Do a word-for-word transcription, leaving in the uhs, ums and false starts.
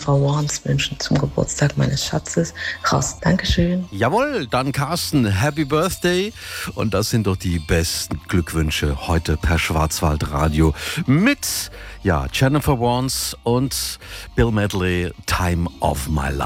Jennifer Warnes wünschen zum Geburtstag meines Schatzes. Krass, Dankeschön. Jawohl, dann Carsten, Happy Birthday. Und das sind doch die besten Glückwünsche heute per Schwarzwaldradio mit ja, Jennifer Warnes und Bill Medley, Time of My Life.